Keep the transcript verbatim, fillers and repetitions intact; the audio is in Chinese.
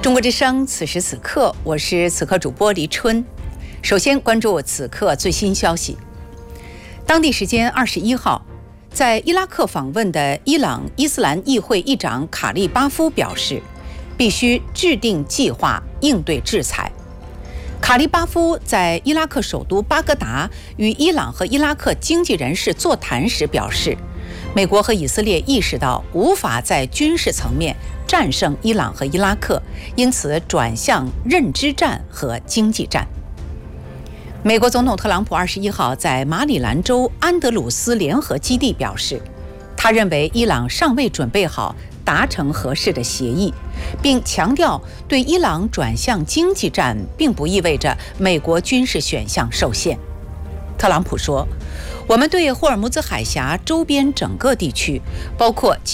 中国之声，此时此刻，我是此刻主播黎春。首先关注此刻最新消息。当地时间二十一号，在伊拉克访问的伊朗伊斯兰议会议长卡利巴夫表示，必须制定计划应对制裁。卡利巴夫在伊拉克首都巴格达与伊朗和伊拉克经济人士座谈时表示，美国和以色列意识到无法在军事层面战胜伊朗和伊拉克，因此转向认知战和经济战。美国总统特朗普二十一号在马里兰州安德鲁斯联合基地表示，他认为伊朗尚未准备好达成合适的协议，并强调对伊朗转向经济战并不意味着美国军事选项受限。特朗普说，我们对霍尔木兹海峡周边整个地区，包括其